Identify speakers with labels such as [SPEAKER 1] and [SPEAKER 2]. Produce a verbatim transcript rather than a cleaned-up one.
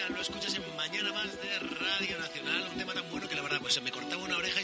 [SPEAKER 1] lo escuchas en Mañana Más de Radio Nacional. Un tema tan bueno que la verdad pues se me cortaba una oreja